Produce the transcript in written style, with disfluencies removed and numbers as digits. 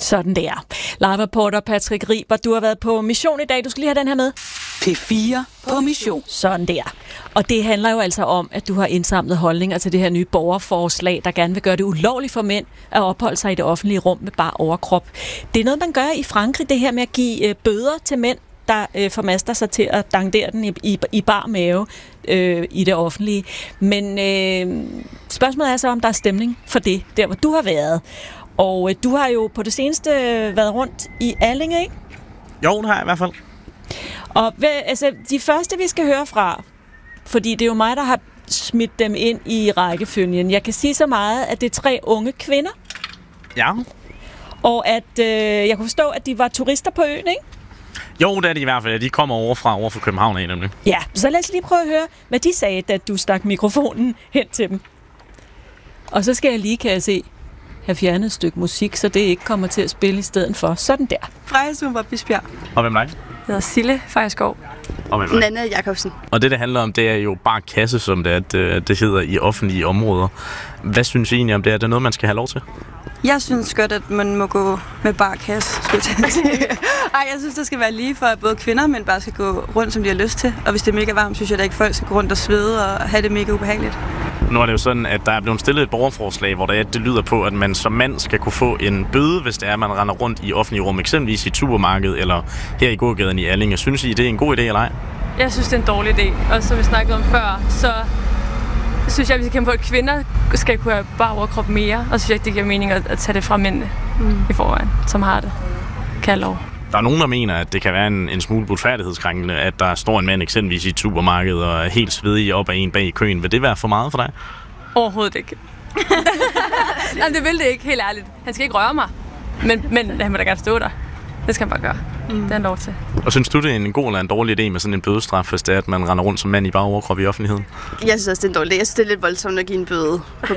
Sådan der. Live-reporter Patrick Riber, du har været på mission i dag. Du skal lige have den her med. P4 på mission. Sådan der. Og det handler jo altså om, at du har indsamlet holdninger til det her nye borgerforslag, der gerne vil gøre det ulovligt for mænd at opholde sig i det offentlige rum med bare overkrop. Det er noget, man gør i Frankrig, det her med at give bøder til mænd, der formaster sig til at dandere den i bar mave i det offentlige. Men spørgsmålet er så, om der er stemning for det, der hvor du har været. Og du har jo på det seneste været rundt i Allinge, ikke? Jo, det har jeg i hvert fald. Og de første, vi skal høre fra, fordi det er jo mig, der har smidt dem ind i rækkefølgen. Jeg kan sige så meget, at det er 3 unge kvinder. Ja. Og at jeg kunne forstå, at de var turister på øen, ikke? Jo, det er de i hvert fald. De kommer over fra København af, nemlig. Ja, så lad os lige prøve at høre, hvad de sagde, da du stak mikrofonen hen til dem. Og så skal jeg lige, kan jeg se, have fjernet et stykke musik, så det ikke kommer til at spille i stedet for. Sådan der. Freja Sumber Bisbjerg. Og hvem er dig? Jeg hedder Sille Fejskov. Og hvem er dig? Nanne Jacobsen. Og det handler om, det er jo bare kasse, som det hedder i offentlige områder. Hvad synes I egentlig om det? Er det noget, man skal have lov til? Jeg synes godt, at man må gå med bar kasse, skulle jeg sige. Ej, jeg synes, det skal være lige for, at både kvinder og mænd bare skal gå rundt, som de har lyst til. Og hvis det er mega varmt, synes jeg, at ikke folk skal gå rundt og svede og have det mega ubehageligt. Nu er det jo sådan, at der er blevet stillet et borgerforslag, hvor det lyder på, at man som mand skal kunne få en bøde, hvis det er, at man render rundt i offentlige rum, eksempelvis i supermarkedet eller her i gågaden i Allinge. Synes I, det er en god idé eller ej? Jeg synes, det er en dårlig idé. Og som vi snakkede om før, så synes jeg, at vi skal kæmpe på, at kvinder skal kunne have bare overkrop mere. Og så synes jeg ikke, det giver mening at tage det fra mændene i forvejen, som har det. Kan jeg lov. Der er nogen, der mener, at det kan være en smule blodfærdighedskrænkende, at der står en mand eksempelvis i et supermarked og er helt svedig op ad en bag i køen. Vil det være for meget for dig? Overhovedet ikke. Nej, det vil det ikke, helt ærligt. Han skal ikke røre mig. Men han må da gerne stå der. Det skal han bare gøre. Det er han lov til. Og synes du, det er en god eller en dårlig idé med sådan en bødestraf, hvis det er, at man render rundt som mand i bare overkrop i offentligheden? Jeg synes også, det er en dårlig idé. Jeg synes, det er lidt voldsomt at give en bøde på